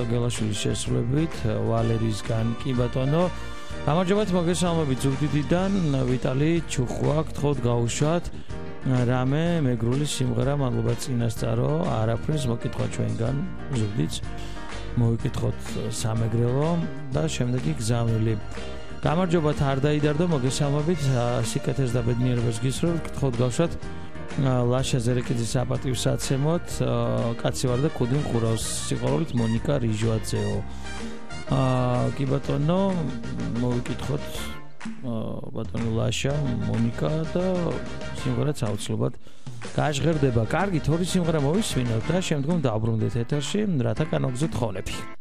ფოტოგელაშვილის შესრულებით ვალერისგან კი ბატონო გამარჯობათ მოგესალმებით ზუგდიდიდან ვიტალი ჩუხვა გთხოვთ გაუშვათ რამე მეგრული სიმღერა მადლობა წინასწარო არაფრის მოკითხვა ჩვენგან ზუგდიდს მოვიკითხოთ სამეგრელო და შემდეგი გზავნილი გამარჯობათ არ დაიდარდო მოგესალმებით სიკეთეს და ბედნიერებას გისურვებთ გთხოვთ გაუშვათ ლაშა ზერეკიძის საპატივსაცემოთ კაცი ვარ და კუდი მყურავს სიყვარულით მონიკა რიჟვაძეო კი ბატონო მოვიკითხოთ ბატონო ლაშა მონიკა და სიმღერაც აუცილებლად გაჟღერდება კარგით ორი სიმღერა მოვისმინოთ და შემდგომ დავბრუნდეთ ეთერში რათა განვაგზავნოთ ხოლები